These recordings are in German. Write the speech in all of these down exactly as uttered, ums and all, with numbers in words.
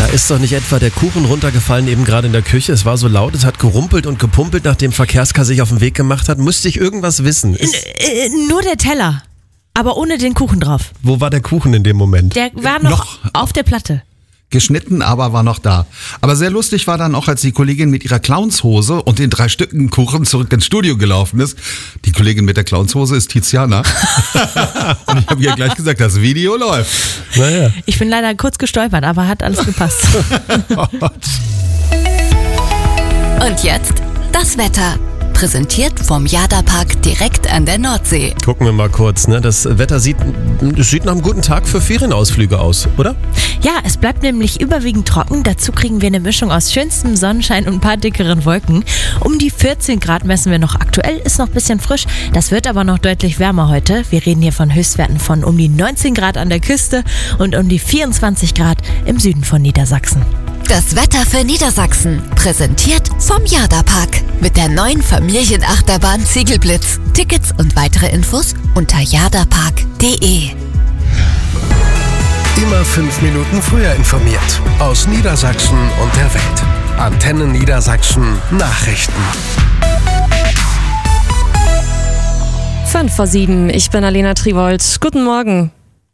ist doch nicht etwa der Kuchen runtergefallen eben gerade in der Küche? Es war so laut, es hat gerumpelt und gepumpelt, nachdem Verkehrskar sich auf den Weg gemacht hat. Müsste ich irgendwas wissen? Ist N- äh, nur der Teller, aber ohne den Kuchen drauf. Wo war der Kuchen in dem Moment? Der war noch, Noch. auf der Platte. Geschnitten, aber war noch da. Aber sehr lustig war dann auch, als die Kollegin mit ihrer Clownshose und den drei Stücken Kuchen zurück ins Studio gelaufen ist. Die Kollegin mit der Clownshose ist Tiziana. Und ich habe ihr gleich gesagt, das Video läuft. Naja. Ich bin leider kurz gestolpert, aber hat alles gepasst. Und jetzt das Wetter. Präsentiert vom Jada-Park direkt an der Nordsee. Gucken wir mal kurz, ne? Das Wetter sieht, es sieht nach einem guten Tag für Ferienausflüge aus, oder? Ja, es bleibt nämlich überwiegend trocken. Dazu kriegen wir eine Mischung aus schönstem Sonnenschein und ein paar dickeren Wolken. Um die vierzehn Grad messen wir noch aktuell, ist noch ein bisschen frisch. Das wird aber noch deutlich wärmer heute. Wir reden hier von Höchstwerten von um die neunzehn Grad an der Küste und um die vierundzwanzig Grad im Süden von Niedersachsen. Das Wetter für Niedersachsen. Präsentiert vom Jada-Park. Mit der neuen Familienachterbahn Ziegelblitz. Tickets und weitere Infos unter jadapark punkt de. Immer fünf Minuten früher informiert. Aus Niedersachsen und der Welt. Antenne Niedersachsen Nachrichten. Fünf vor sieben, ich bin Alena Triwold. Guten Morgen.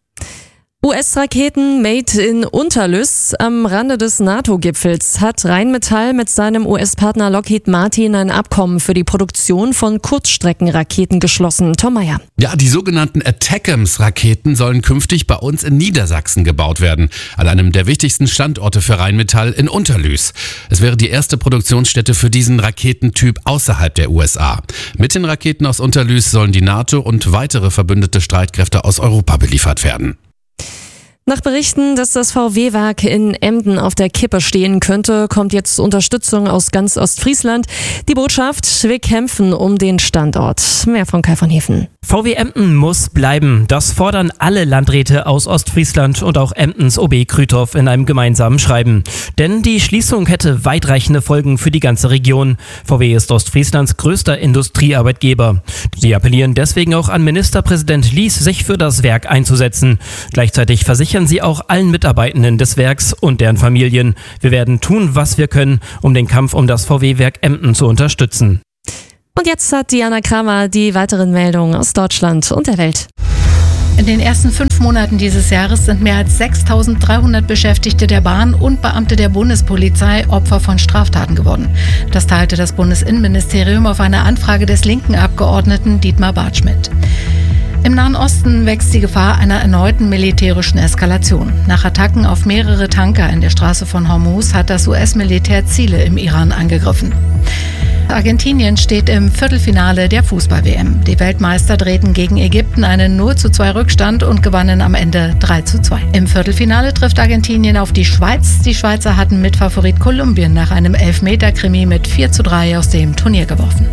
U S-Raketen made in Unterlüss. Am Rande des NATO-Gipfels hat Rheinmetall mit seinem U S-Partner Lockheed Martin ein Abkommen für die Produktion von Kurzstreckenraketen geschlossen. Tom Meyer. Ja, die sogenannten Attackams-Raketen sollen künftig bei uns in Niedersachsen gebaut werden, an einem der wichtigsten Standorte für Rheinmetall in Unterlüß. Es wäre die erste Produktionsstätte für diesen Raketentyp außerhalb der U S A. Mit den Raketen aus Unterlüß sollen die NATO und weitere verbündete Streitkräfte aus Europa beliefert werden. Nach Berichten, dass das V W-Werk in Emden auf der Kippe stehen könnte, kommt jetzt Unterstützung aus ganz Ostfriesland. Die Botschaft: wir kämpfen um den Standort. Mehr von Kai von Hefen. V W Emden muss bleiben. Das fordern alle Landräte aus Ostfriesland und auch Emdens O B Krüthoff in einem gemeinsamen Schreiben. Denn die Schließung hätte weitreichende Folgen für die ganze Region. V W ist Ostfrieslands größter Industriearbeitgeber. Sie appellieren deswegen auch an Ministerpräsident Lies, sich für das Werk einzusetzen. Gleichzeitig versichern sie auch allen Mitarbeitenden des Werks und deren Familien: wir werden tun, was wir können, um den Kampf um das V W-Werk Emden zu unterstützen. Und jetzt hat Diana Kramer die weiteren Meldungen aus Deutschland und der Welt. In den ersten fünf Monaten dieses Jahres sind mehr als sechstausenddreihundert Beschäftigte der Bahn und Beamte der Bundespolizei Opfer von Straftaten geworden. Das teilte das Bundesinnenministerium auf eine Anfrage des linken Abgeordneten Dietmar Bartsch mit. Im Nahen Osten wächst die Gefahr einer erneuten militärischen Eskalation. Nach Attacken auf mehrere Tanker in der Straße von Hormuz hat das U S-Militär Ziele im Iran angegriffen. Argentinien steht im Viertelfinale der Fußball-W M. Die Weltmeister drehten gegen Ägypten einen null zu zwei Rückstand und gewannen am Ende drei zu zwei. Im Viertelfinale trifft Argentinien auf die Schweiz. Die Schweizer hatten Mitfavorit Kolumbien nach einem Elfmeter-Krimi mit vier zu drei aus dem Turnier geworfen.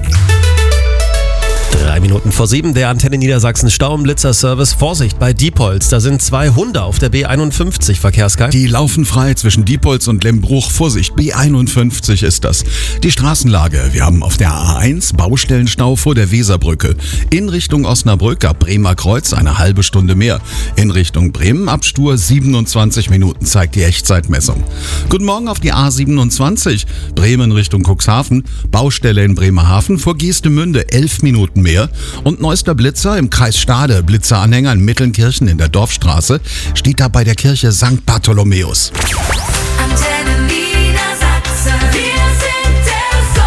Drei Minuten vor sieben, der Antenne Niedersachsen Stau- und Blitzer-Service. Vorsicht bei Diepholz, da sind zwei Hunde auf der B einundfünfzig, Verkehrskar. Die laufen frei zwischen Diepholz und Lembruch. Vorsicht, B einundfünfzig ist das. Die Straßenlage: wir haben auf der A eins Baustellenstau vor der Weserbrücke. In Richtung Osnabrück ab Bremer Kreuz eine halbe Stunde mehr. In Richtung Bremen ab Stur siebenundzwanzig Minuten, zeigt die Echtzeitmessung. Guten Morgen auf die A siebenundzwanzig. Bremen Richtung Cuxhaven. Baustelle in Bremerhaven vor Geestemünde elf Minuten mehr. Und neuester Blitzer im Kreis Stade. Blitzeranhänger in Mittelnkirchen in der Dorfstraße. Steht da bei der Kirche Sankt Bartholomäus. Antenne Niedersachsen, wir sind der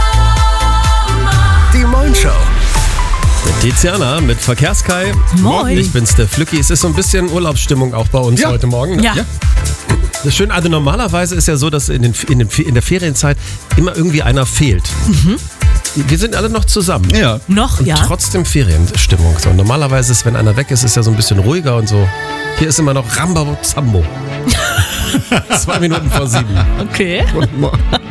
Sommer. Die Moin-Show. Mit Tiziana, mit Verkehrskai. Moin. Ich bin's, der Flücki. Es ist so ein bisschen Urlaubsstimmung auch bei uns Ja. heute Morgen. Ja. Das Schöne, also normalerweise ist ja so, dass in, den, in, den, in der Ferienzeit immer irgendwie einer fehlt. Mhm. Wir sind alle noch zusammen. Ja. Noch, Und ja? trotzdem Ferienstimmung. So, normalerweise ist, wenn einer weg ist, ist ja so ein bisschen ruhiger und so. Hier ist immer noch Rambazambo. Zwei Minuten vor sieben. Okay. Guten Morgen.